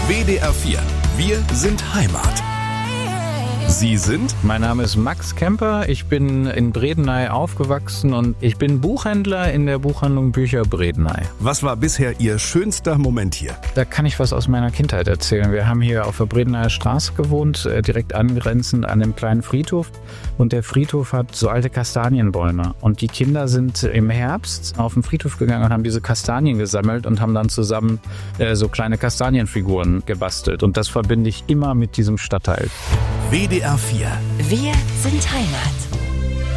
WDR 4. Wir sind Heimat. Sie sind? Mein Name ist Max Kemper, ich bin in Bredeney aufgewachsen und ich bin Buchhändler in der Buchhandlung Bücher Bredeney. Was war bisher Ihr schönster Moment hier? Da kann ich was aus meiner Kindheit erzählen. Wir haben hier auf der Bredeneyer Straße gewohnt, direkt angrenzend an dem kleinen Friedhof. Und der Friedhof hat so alte Kastanienbäume. Und die Kinder sind im Herbst auf den Friedhof gegangen und haben diese Kastanien gesammelt und haben dann zusammen so kleine Kastanienfiguren gebastelt. Und das verbinde ich immer mit diesem Stadtteil. WDR 4. Wir sind Heimat.